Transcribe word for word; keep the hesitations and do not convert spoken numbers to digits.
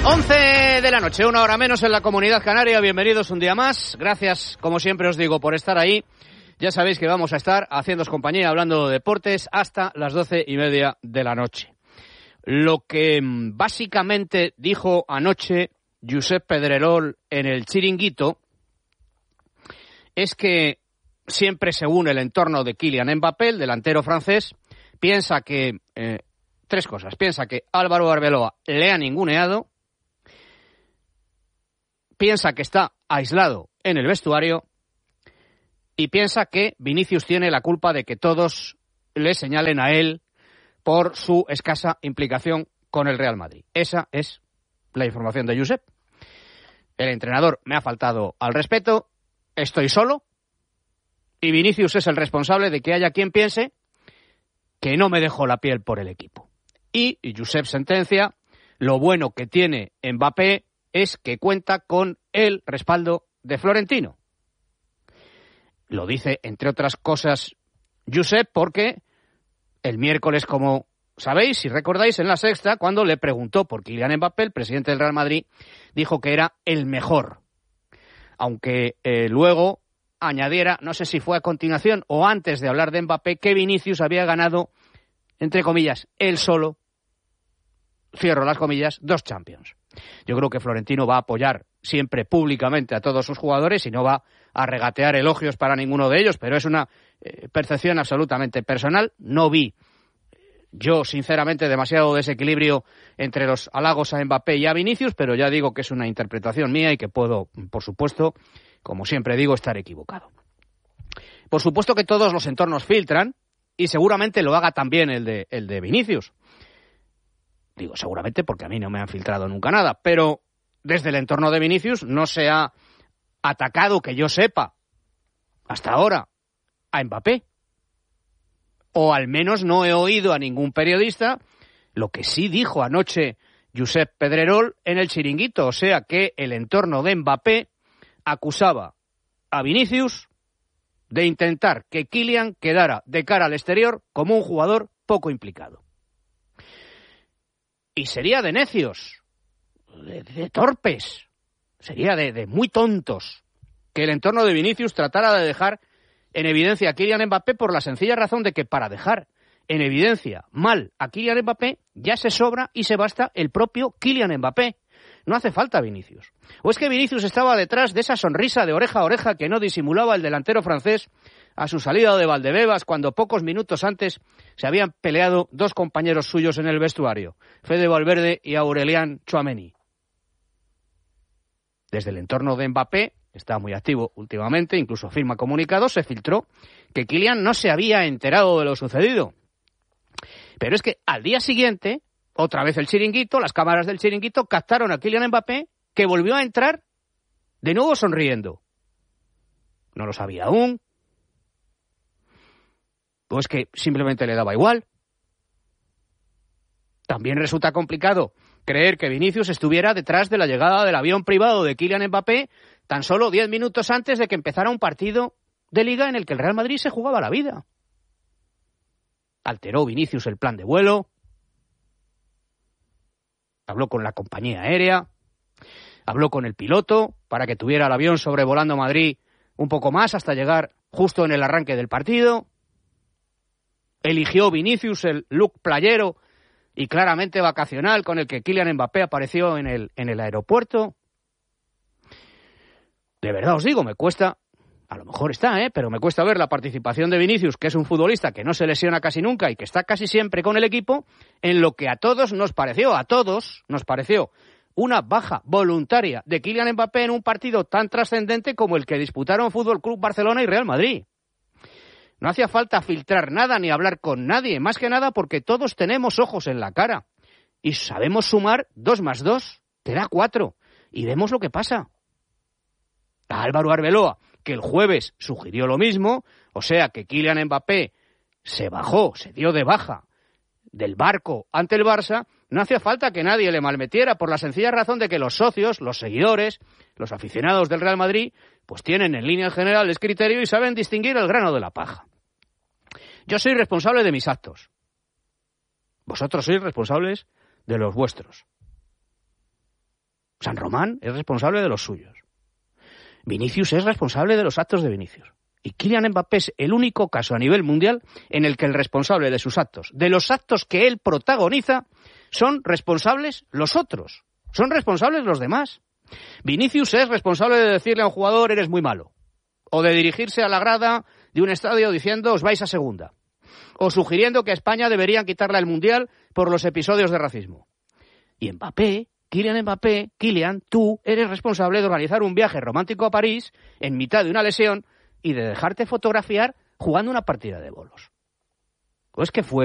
once de la noche, una hora menos en la Comunidad Canaria. Bienvenidos un día más. Gracias, como siempre os digo, por estar ahí. Ya sabéis que vamos a estar haciéndoos compañía, hablando de deportes, hasta las doce y media de la noche. Lo que básicamente dijo anoche Josep Pedrerol en el Chiringuito es que siempre, según el entorno de Kylian Mbappé, el delantero francés, piensa que... Eh, tres cosas. Piensa que Álvaro Arbeloa le ha ninguneado, piensa que está aislado en el vestuario y piensa que Vinicius tiene la culpa de que todos le señalen a él por su escasa implicación con el Real Madrid. Esa es la información de Josep. El entrenador me ha faltado al respeto, estoy solo y Vinicius es el responsable de que haya quien piense que no me dejó la piel por el equipo. Y Josep sentencia, lo bueno que tiene Mbappé es que cuenta con el respaldo de Florentino. Lo dice, entre otras cosas, Josep, porque el miércoles, como sabéis, si recordáis, en La Sexta, cuando le preguntó por Kylian Mbappé, el presidente del Real Madrid dijo que era el mejor. Aunque eh, luego añadiera, no sé si fue a continuación o antes de hablar de Mbappé, que Vinicius había ganado, entre comillas, él solo, cierro las comillas, dos Champions. Yo creo que Florentino va a apoyar siempre públicamente a todos sus jugadores y no va a regatear elogios para ninguno de ellos, pero es una eh, percepción absolutamente personal. No vi yo, sinceramente, demasiado desequilibrio entre los halagos a Mbappé y a Vinicius, pero ya digo que es una interpretación mía y que puedo, por supuesto, como siempre digo, estar equivocado. Por supuesto que todos los entornos filtran y seguramente lo haga también el de, el de Vinicius. Digo seguramente porque a mí no me han filtrado nunca nada, pero desde el entorno de Vinicius no se ha atacado, que yo sepa, hasta ahora, a Mbappé. O al menos no he oído a ningún periodista lo que sí dijo anoche Josep Pedrerol en el Chiringuito, o sea que el entorno de Mbappé acusaba a Vinicius de intentar que Kylian quedara de cara al exterior como un jugador poco implicado. Y sería de necios, de, de torpes, sería de, de muy tontos que el entorno de Vinicius tratara de dejar en evidencia a Kylian Mbappé por la sencilla razón de que para dejar en evidencia mal a Kylian Mbappé ya se sobra y se basta el propio Kylian Mbappé. No hace falta Vinicius. ¿O es que Vinicius estaba detrás de esa sonrisa de oreja a oreja que no disimulaba el delantero francés a su salida de Valdebebas cuando pocos minutos antes se habían peleado dos compañeros suyos en el vestuario, Fede Valverde y Aurélien Tchouaméni? Desde el entorno de Mbappé, que está muy activo últimamente, incluso firma comunicados, se filtró que Kylian no se había enterado de lo sucedido. Pero es que al día siguiente, otra vez el Chiringuito, las cámaras del Chiringuito captaron a Kylian Mbappé, que volvió a entrar de nuevo sonriendo. No lo sabía aún. Pues que simplemente le daba igual. También resulta complicado creer que Vinicius estuviera detrás de la llegada del avión privado de Kylian Mbappé tan solo diez minutos antes de que empezara un partido de Liga en el que el Real Madrid se jugaba la vida. Alteró Vinicius el plan de vuelo, habló con la compañía aérea, habló con el piloto para que tuviera el avión sobrevolando Madrid un poco más hasta llegar justo en el arranque del partido. Eligió Vinicius el look playero y claramente vacacional con el que Kylian Mbappé apareció en el, en el aeropuerto. De verdad os digo, me cuesta, a lo mejor está, ¿eh? pero me cuesta ver la participación de Vinicius, que es un futbolista que no se lesiona casi nunca y que está casi siempre con el equipo, en lo que a todos nos pareció, a todos nos pareció una baja voluntaria de Kylian Mbappé en un partido tan trascendente como el que disputaron Fútbol Club Barcelona y Real Madrid. No hacía falta filtrar nada ni hablar con nadie, más que nada porque todos tenemos ojos en la cara y sabemos sumar dos más dos, te da cuatro, y vemos lo que pasa. A Álvaro Arbeloa, que el jueves sugirió lo mismo, o sea que Kylian Mbappé se bajó, se dio de baja del barco ante el Barça, no hacía falta que nadie le malmetiera por la sencilla razón de que los socios, los seguidores, los aficionados del Real Madrid, pues tienen en líneas generales criterio y saben distinguir el grano de la paja. Yo soy responsable de mis actos. Vosotros sois responsables de los vuestros. San Román es responsable de los suyos. Vinicius es responsable de los actos de Vinicius. Y Kylian Mbappé es el único caso a nivel mundial en el que el responsable de sus actos, de los actos que él protagoniza, son responsables los otros. Son responsables los demás. Vinicius es responsable de decirle a un jugador, eres muy malo. O de dirigirse a la grada de un estadio diciendo, os vais a segunda. O sugiriendo que a España deberían quitarle el Mundial por los episodios de racismo. Y Mbappé, Kylian Mbappé, Kylian, tú eres responsable de organizar un viaje romántico a París en mitad de una lesión y de dejarte fotografiar jugando una partida de bolos. ¿O es que fue